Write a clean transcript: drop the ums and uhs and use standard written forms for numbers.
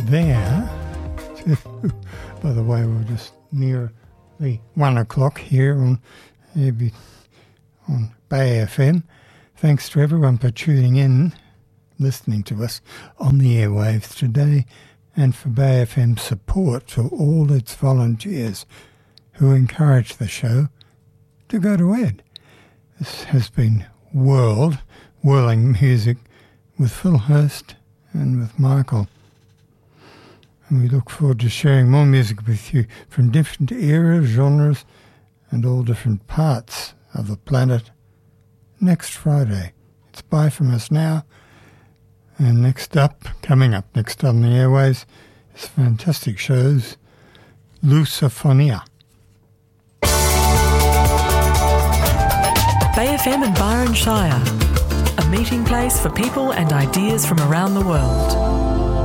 there. By the way, we're just near the 1 o'clock here on Bay FM. Thanks to everyone for tuning in, listening to us on the airwaves today, and for Bay FM's support to all its volunteers who encourage the show to go to Ed. This has been Whirling Music with Phil Hurst and with Michael. And we look forward to sharing more music with you from different eras, genres, and all different parts of the planet next Friday. It's bye from us now. And coming up next on the airways, is fantastic shows, Lusophonia. Bay FM and Byron Shire, a meeting place for people and ideas from around the world.